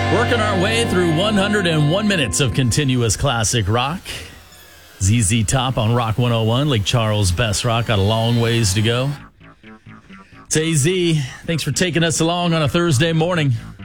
Working our way through 101 minutes of continuous classic rock. ZZ Top on Rock 101, Lake Charles Best Rock. Got a long ways to go. It's AZ. Thanks for taking us along on a Thursday morning.